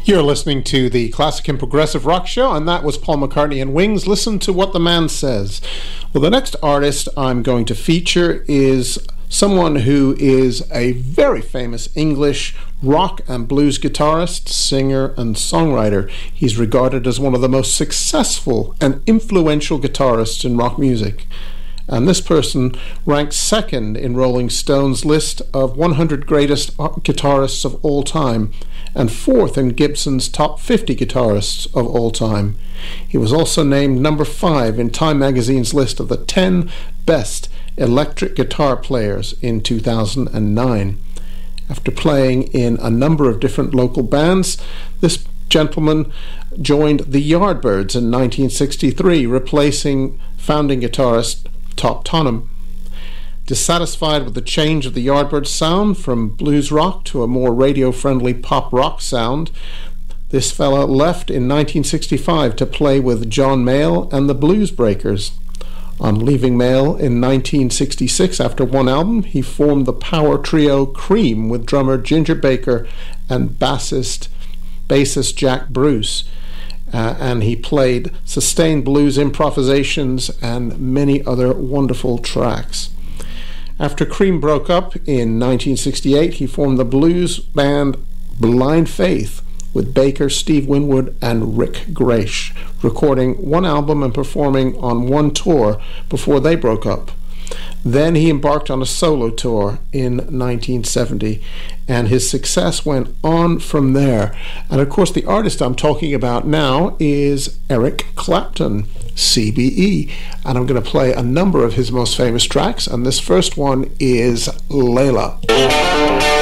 You're listening to the Classic and Progressive Rock Show, and that was Paul McCartney and Wings. Listen to what the man says. Well, the next artist I'm going to feature is someone who is a very famous English rock and blues guitarist, singer, and songwriter. He's regarded as one of the most successful and influential guitarists in rock music. And this person ranks second in Rolling Stone's list of 100 greatest guitarists of all time, and fourth in Gibson's top 50 guitarists of all time. He was also named number 5 in Time magazine's list of the 10 best electric guitar players in 2009. After playing in a number of different local bands, this gentleman joined the Yardbirds in 1963, replacing founding guitarist Top Tonham. Dissatisfied with the change of the Yardbirds sound from blues rock to a more radio-friendly pop rock sound, this fella left in 1965 to play with John Mayall and the Blues Breakers. On leaving Mayall in 1966 after one album, he formed the power trio Cream with drummer Ginger Baker and bassist Jack Bruce. And he played sustained blues improvisations and many other wonderful tracks. After Cream broke up in 1968, he formed the blues band Blind Faith with Baker, Steve Winwood, and Rick Graish, recording one album and performing on one tour before they broke up. Then he embarked on a solo tour in 1970, and his success went on from there. And of course, the artist I'm talking about now is Eric Clapton, CBE. And I'm going to play a number of his most famous tracks, and this first one is Layla.